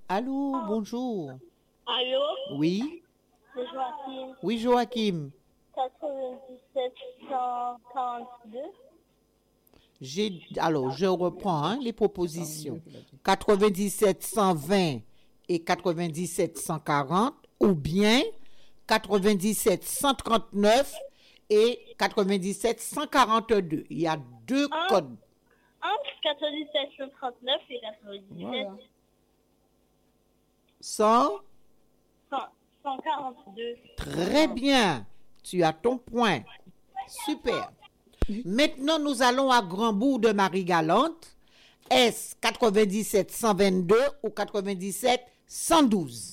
Allô, bonjour. Allô, Oui, c'est Joachim. oui, Joachim. 97 142. Alors, je reprends les propositions. 97 120 et 97 140 ou bien 97 139 et 97 142. Il y a deux codes. Entre 97 139 et 97 Voilà. 100. 142. Très bien. Tu as ton point. Super. Maintenant, nous allons à Grand-Bourg de Marie-Galante. Est-ce 97 122 ou 97 112?